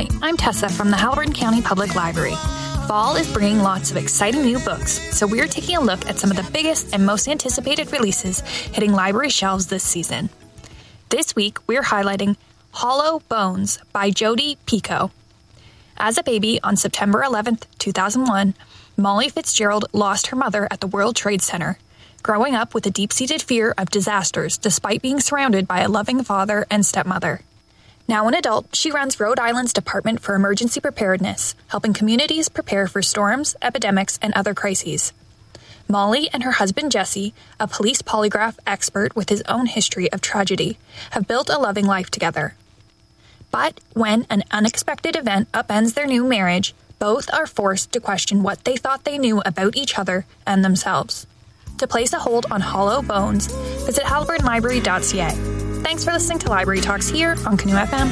Hi, I'm Tessa from the Haliburton County Public Library. Fall is bringing lots of exciting new books, so we're taking a look at some of the biggest and most anticipated releases hitting library shelves this season. This week, we're highlighting Hollow Bones by Jodi Picoult. As a baby on September 11th, 2001, Molly Fitzgerald lost her mother at the World Trade Center, growing up with a deep-seated fear of disasters despite being surrounded by a loving father and stepmother. Now an adult, she runs Rhode Island's Department for Emergency Preparedness, helping communities prepare for storms, epidemics, and other crises. Molly and her husband Jesse, a police polygraph expert with his own history of tragedy, have built a loving life together. But when an unexpected event upends their new marriage, both are forced to question what they thought they knew about each other and themselves. To place a hold on Hollow Bones, visit haliburtonlibrary.ca. Thanks for listening to Library Talks here on Canoe FM.